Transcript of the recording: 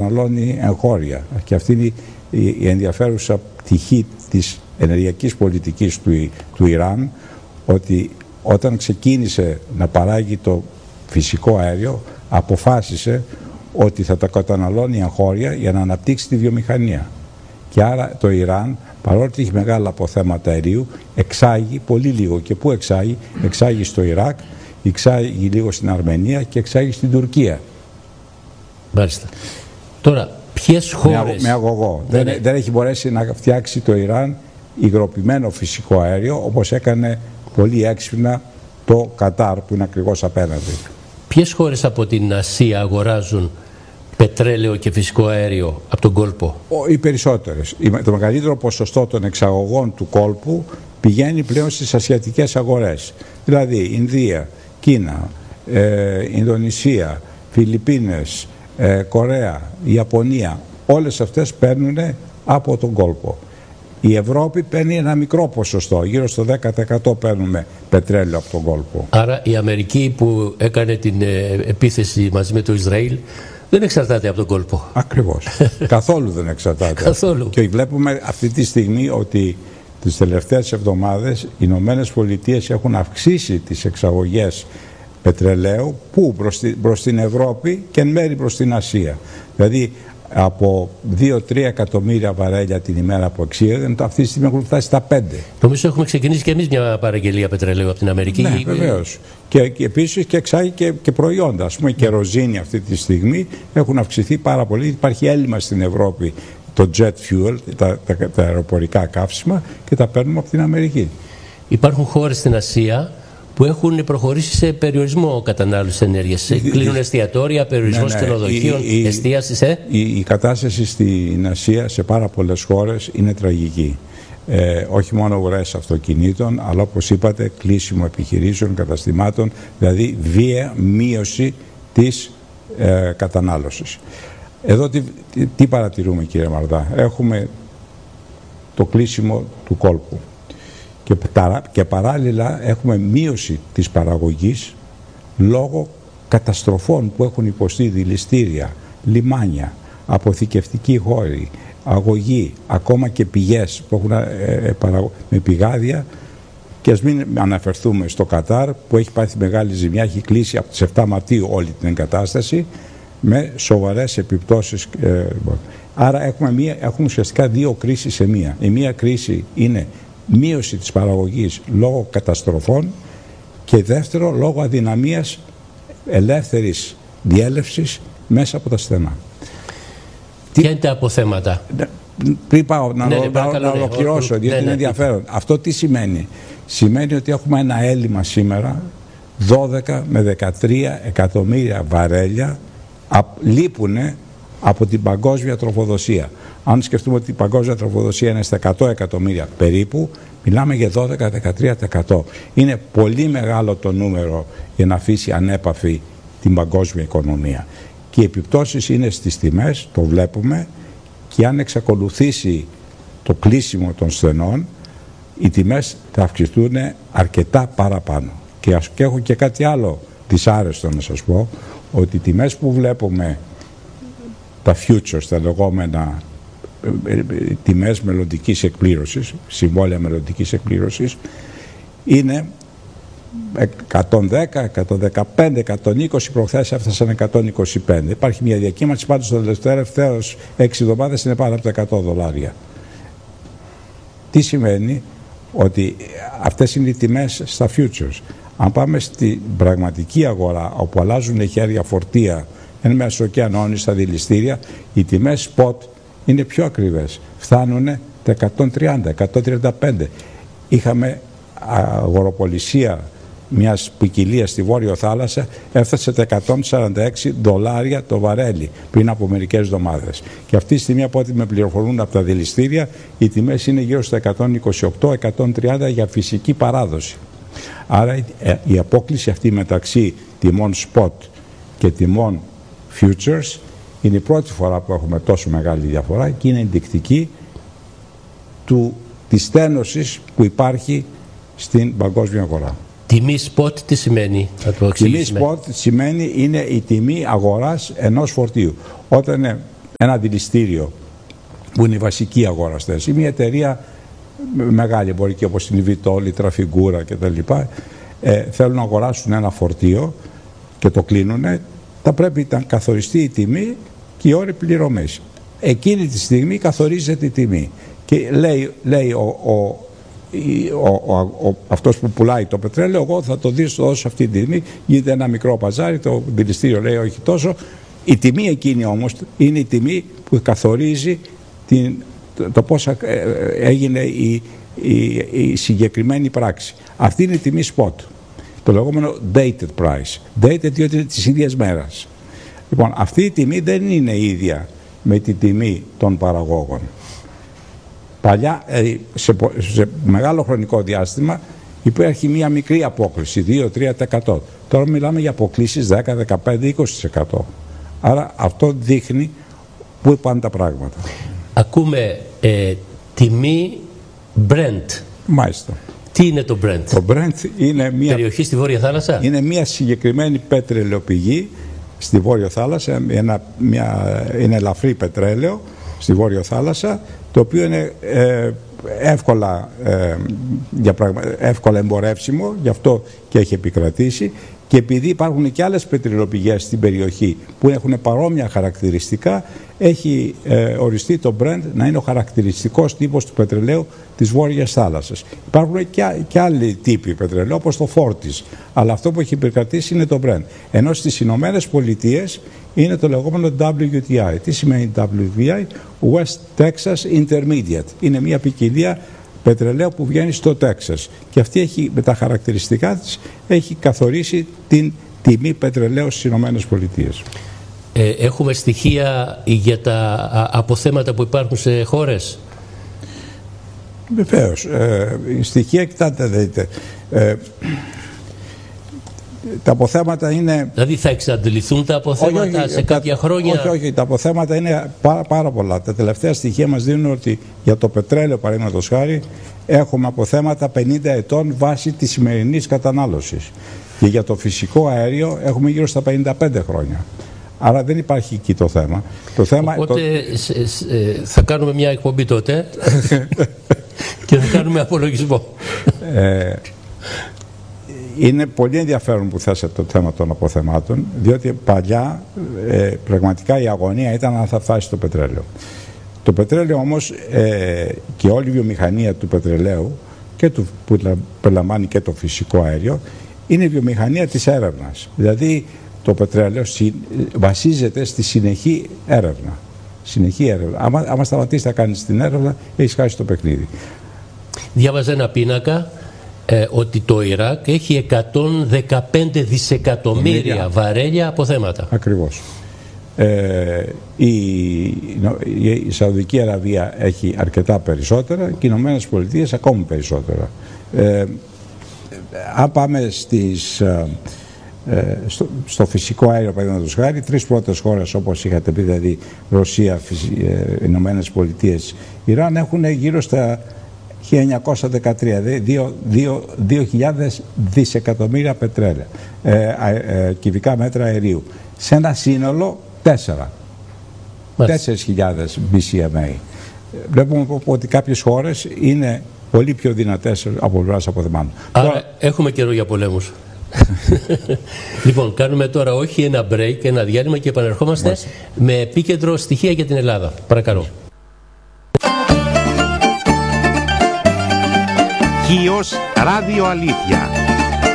καταναλώνει εγχώρια. Και αυτή είναι η ενδιαφέρουσα πτυχή της ενεργειακής πολιτικής του Ιράν, ότι όταν ξεκίνησε να παράγει το φυσικό αέριο, αποφάσισε ότι θα τα καταναλώνει εγχώρια για να αναπτύξει τη βιομηχανία. Και άρα το Ιράν, παρότι έχει μεγάλα αποθέματα αερίου, εξάγει πολύ λίγο. Και πού εξάγει? Εξάγει στο Ιράκ, εξάγει λίγο στην Αρμενία και εξάγει στην Τουρκία. Μάλιστα. Τώρα, ποιες χώρες... Με αγωγό. Δεν έχει μπορέσει να φτιάξει το Ιράν υγροποιημένο φυσικό αέριο, όπως έκανε πολύ έξυπνα το Κατάρ, που είναι ακριβώς απέναντι. Ποιες χώρες από την Ασία αγοράζουν πετρέλαιο και φυσικό αέριο από τον κόλπο? Οι περισσότερες. Το μεγαλύτερο ποσοστό των εξαγωγών του κόλπου πηγαίνει πλέον στις ασιατικές αγορές. Δηλαδή Ινδία, Κίνα, Ινδονησία, Φιλιππίνες, Κορέα, Ιαπωνία, όλες αυτές παίρνουν από τον κόλπο. Η Ευρώπη παίρνει ένα μικρό ποσοστό, γύρω στο 10% παίρνουμε πετρέλαιο από τον κόλπο. Άρα η Αμερική που έκανε την επίθεση μαζί με το Ισραήλ δεν εξαρτάται από τον κόλπο. Ακριβώς. Καθόλου δεν εξαρτάται. Καθόλου. Και βλέπουμε αυτή τη στιγμή ότι τις τελευταίες εβδομάδες οι Ηνωμένες Πολιτείες έχουν αυξήσει τις εξαγωγές πετρελαίου προς την Ευρώπη και εν μέρει προς την Ασία. Δηλαδή από 2-3 εκατομμύρια βαρέλια την ημέρα που εξήγαγαν, αυτή τη στιγμή έχουν φτάσει στα 5. Νομίζω έχουμε ξεκινήσει και εμείς μια παραγγελία πετρελαίου από την Αμερική. Ναι, βεβαίως. Και επίσης και εξάγει και προϊόντα. Ας πούμε, η κεροζίνη αυτή τη στιγμή έχουν αυξηθεί πάρα πολύ. Υπάρχει έλλειμμα στην Ευρώπη, το jet fuel, τα αεροπορικά καύσιμα, και τα παίρνουμε από την Αμερική. Υπάρχουν χώρες στην Ασία που έχουν προχωρήσει σε περιορισμό κατανάλωσης ενέργειας. Κλείνουν εστιατόρια, περιορισμός ξενοδοχείων, εστίασης. Η κατάσταση στην Ασία σε πάρα πολλές χώρες είναι τραγική. Όχι μόνο αγορές αυτοκινήτων, αλλά όπως είπατε, κλείσιμο επιχειρήσεων, καταστημάτων, δηλαδή βία μείωση της κατανάλωσης. Εδώ τι παρατηρούμε, κύριε Μαρδά? Έχουμε το κλείσιμο του κόλπου. Και παράλληλα έχουμε μείωση της παραγωγής λόγω καταστροφών που έχουν υποστεί δηληστήρια, λιμάνια, αποθηκευτικοί χώροι, αγωγοί, ακόμα και πηγές που έχουν με πηγάδια. Και ας μην αναφερθούμε στο Κατάρ που έχει πάθει μεγάλη ζημιά, έχει κλείσει από τις 7 Μαρτίου όλη την εγκατάσταση με σοβαρές επιπτώσεις. Άρα έχουμε ουσιαστικά δύο κρίσεις σε μία. Η μία κρίση είναι μείωση της παραγωγής λόγω καταστροφών και δεύτερο λόγω αδυναμίας ελεύθερης διέλευσης μέσα από τα στενά. Ποια είναι τα αποθέματα? Πριν πάω να ολοκληρώσω, διότι είναι ενδιαφέρον. Αυτό τι σημαίνει? Σημαίνει ότι έχουμε ένα έλλειμμα σήμερα 12 με 13 εκατομμύρια βαρέλια λείπουν από την παγκόσμια τροφοδοσία. Αν σκεφτούμε ότι η παγκόσμια τροφοδοσία είναι στα 100 εκατομμύρια περίπου, μιλάμε για 12-13%. Είναι πολύ μεγάλο το νούμερο για να αφήσει ανέπαφη την παγκόσμια οικονομία. Και οι επιπτώσεις είναι στις τιμές, το βλέπουμε, και αν εξακολουθήσει το κλείσιμο των στενών, οι τιμές θα αυξηθούν αρκετά παραπάνω. Και έχω και κάτι άλλο δυσάρεστο να σας πω, ότι οι τιμές που βλέπουμε, τα futures, τα λεγόμενα τιμές μελλοντικής εκπλήρωσης, συμβόλαια μελλοντικής εκπλήρωσης, είναι 110, 115, 120, προχθές έφτασαν 125. Υπάρχει μια διακύμανση, πάντως το τελευταίος 6 εβδομάδες είναι πάνω από τα $100. Τι σημαίνει? Ότι αυτές είναι οι τιμές στα futures. Αν πάμε στην πραγματική αγορά, όπου αλλάζουν χέρια φορτία εν μέσω ωκεανών στα δηληστήρια, οι τιμές spot είναι πιο ακριβές. Φτάνουν τα 130, 135. Είχαμε αγοροπολισία μιας ποικιλίας στη Βόρειο Θάλασσα, έφτασε τα $146 το βαρέλι πριν από μερικές εβδομάδες. Και αυτή τη στιγμή, από ό,τι με πληροφορούν από τα δηληστήρια, οι τιμές είναι γύρω στα 128-130 για φυσική παράδοση. Άρα η απόκλιση αυτή μεταξύ τιμών spot και τιμών futures είναι η πρώτη φορά που έχουμε τόσο μεγάλη διαφορά και είναι ενδεικτική της στένωσης που υπάρχει στην παγκόσμια αγορά. Τιμή spot τι σημαίνει? Τιμή spot σημαίνει είναι η τιμή αγοράς ενός φορτίου. Όταν ένα δηληστήριο που είναι οι βασικοί αγοραστές ή μια εταιρεία μεγάλη εμπορική όπως είναι η Vitol, η Trafigura κτλ. Θέλουν να αγοράσουν ένα φορτίο και το κλείνουν, θα πρέπει να καθοριστεί η τιμή και η ώρη πληρωμής. Εκείνη τη στιγμή καθορίζεται η τιμή και λέει αυτός που πουλάει το πετρέλαιο, εγώ θα το δώσω αυτή τη τιμή, γίνεται ένα μικρό παζάρι, το δηληστήριο λέει όχι τόσο. Η τιμή εκείνη όμως είναι η τιμή που καθορίζει το πώς έγινε η συγκεκριμένη πράξη. Αυτή είναι η τιμή spot, το λεγόμενο dated price. Dated διότι είναι της ίδιας μέρας. Λοιπόν, αυτή η τιμή δεν είναι ίδια με τη τιμή των παραγόγων. Παλιά, σε μεγάλο χρονικό διάστημα υπάρχει μια μικρή απόκληση, 2-3%. Τώρα μιλάμε για αποκλήσεις 10, 15, 20%. Άρα αυτό δείχνει πού πάνε τα πράγματα. Ακούμε τιμή Brent. Μάλιστα. Τι είναι το Brent? Το Brent είναι μια περιοχή στη Βόρεια Θάλασσα. Είναι μια συγκεκριμένη πετρελαιοπηγή στη Βόρεια Θάλασσα, είναι ελαφρύ πετρέλαιο στη Βόρεια Θάλασσα, το οποίο είναι εύκολα εμπορεύσιμο, γι' αυτό και έχει επικρατήσει. Και επειδή υπάρχουν και άλλες πετρελαιοπηγές στην περιοχή που έχουν παρόμοια χαρακτηριστικά, έχει οριστεί το Brent να είναι ο χαρακτηριστικός τύπος του πετρελαίου της Βόρειας Θάλασσας. Υπάρχουν και άλλοι τύποι πετρελαίου όπως το Fortis, αλλά αυτό που έχει επικρατήσει είναι το Brent. Ενώ στις Ηνωμένες Πολιτείες είναι το λεγόμενο WTI. Τι σημαίνει WTI? West Texas Intermediate. Είναι μια ποικιλία πετρελαίου που βγαίνει στο Τέξας και αυτή έχει, με τα χαρακτηριστικά της, έχει καθορίσει την τιμή πετρελαίου στις Ηνωμένες Πολιτείες. Έχουμε στοιχεία για τα αποθέματα που υπάρχουν σε χώρες? Βεβαίως. Στοιχεία, κοιτάτε, δείτε. Τα αποθέματα είναι... Δηλαδή θα εξαντληθούν τα αποθέματα σε κάποια χρόνια? Όχι, τα αποθέματα είναι πάρα πολλά. Τα τελευταία στοιχεία μας δίνουν ότι για το πετρέλαιο, παραδείγματος χάρη, έχουμε αποθέματα 50 ετών βάσει της σημερινής κατανάλωσης. Και για το φυσικό αέριο έχουμε γύρω στα 55 χρόνια. Άρα δεν υπάρχει εκεί το θέμα. Οπότε θα κάνουμε μια εκπομπή τότε και θα κάνουμε απολογισμό. Είναι πολύ ενδιαφέρον που θέσατε το θέμα των αποθεμάτων, διότι παλιά πραγματικά η αγωνία ήταν αν θα φτάσει το πετρέλαιο. Το πετρέλαιο όμως και όλη η βιομηχανία του πετρελαίου και που περιλαμβάνει και το φυσικό αέριο είναι η βιομηχανία της έρευνας. Δηλαδή το πετρέλαιο βασίζεται στη συνεχή έρευνα. Συνεχή έρευνα. Άμα σταματήσει να κάνεις την έρευνα, έχεις χάσει το παιχνίδι. Διάβαζα ένα πίνακα ότι το Ιράκ έχει 115 δισεκατομμύρια βαρέλια αποθέματα. Ακριβώς. Η Σαουδική Αραβία έχει αρκετά περισσότερα και οι Ηνωμένες Πολιτείες ακόμη περισσότερα. Αν πάμε στο φυσικό αέριο, παραδείγματος χάρη, τρεις πρώτες χώρες όπως είχατε πει, δηλαδή Ρωσία, Ηνωμένες Πολιτείες, Ιράν, έχουν γύρω στα 1913, δηλαδή 2.000 δισεκατομμύρια πετρέλαια, κυβικά μέτρα αερίου, σε ένα σύνολο 4.000 BCMA. Βλέπουμε ότι κάποιες χώρες είναι πολύ πιο δυνατές από πλευράς αποθεμάτων. Άρα έχουμε καιρό για πολέμους. Λοιπόν, κάνουμε τώρα όχι ένα break, ένα διάλειμμα και επανερχόμαστε με επίκεντρο στοιχεία για την Ελλάδα. Παρακαλώ. Χίος Ράδιο Αλήθεια.